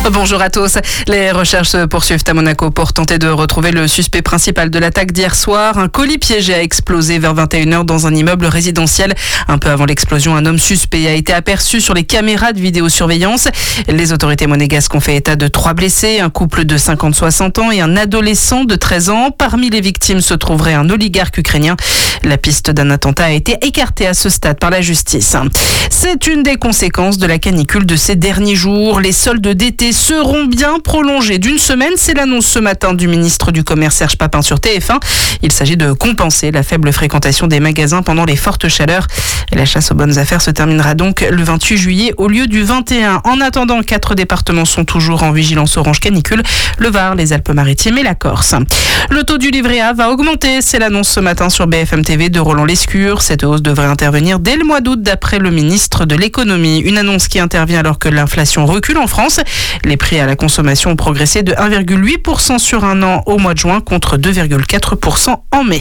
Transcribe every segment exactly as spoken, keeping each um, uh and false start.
Bonjour à tous. Les recherches se poursuivent à Monaco pour tenter de retrouver le suspect principal de l'attaque d'hier soir. Un colis piégé a explosé vers vingt et une heures dans un immeuble résidentiel. Un peu avant l'explosion, un homme suspect a été aperçu sur les caméras de vidéosurveillance. Les autorités monégasques ont fait état de trois blessés, un couple de cinquante à soixante ans et un adolescent de treize ans. Parmi les victimes se trouverait un oligarque ukrainien. La piste d'un attentat a été écartée à ce stade par la justice. C'est une des conséquences de la canicule de ces derniers jours. Les soldes d'été seront bien prolongés d'une semaine. C'est l'annonce ce matin du ministre du Commerce Serge Papin sur T F un. Il s'agit de compenser la faible fréquentation des magasins pendant les fortes chaleurs. Et la chasse aux bonnes affaires se terminera donc le vingt-huit juillet au lieu du vingt et un. En attendant, quatre départements sont toujours en vigilance orange canicule. Le Var, les Alpes-Maritimes et la Corse. Le taux du livret A va augmenter. C'est l'annonce ce matin sur B F M T V de Roland Lescure. Cette hausse devrait intervenir dès le mois d'août d'après le ministre de l'économie. Une annonce qui intervient alors que l'inflation recule en France. Les prix à la consommation ont progressé de un virgule huit pour cent sur un an au mois de juin contre deux virgule quatre pour cent en mai.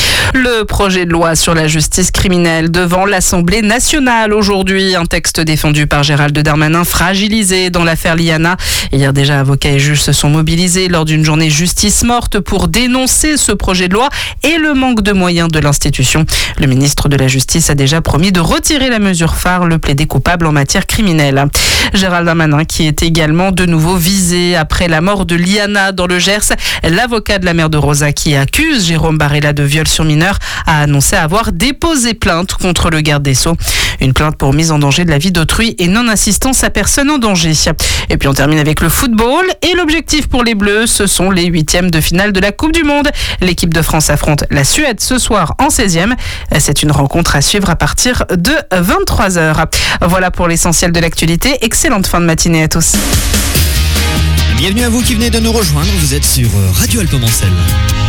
Le projet de loi sur la justice criminelle devant l'Assemblée nationale aujourd'hui. Un texte défendu par Gérald Darmanin fragilisé dans l'affaire Liana. Hier déjà, avocats et juges se sont mobilisés lors d'une journée justice morte pour dénoncer ce projet de loi et le manque de moyens de l'institution. Le ministre de la Justice a déjà promis de retirer la mesure phare, le plaidé coupable en matière criminelle. Gérald Darmanin qui est également de nouveau visé après la mort de Liana dans le Gers. L'avocat de la mère de Rosa qui accuse Jérôme Barella de viol sur mineur a annoncé avoir déposé plainte contre le garde des Sceaux. Une plainte pour mise en danger de la vie d'autrui et non-assistance à personne en danger. Et puis on termine avec le football et l'objectif pour les Bleus, ce sont les huitièmes de finale de la Coupe du Monde. L'équipe de France affronte la Suède ce soir en seizième. C'est une rencontre à suivre à partir de vingt-trois heures. Voilà pour l'essentiel de l'actualité. Excellente fin de matinée à tous. Bienvenue à vous qui venez de nous rejoindre. Vous êtes sur Radio Alpes-Mancel.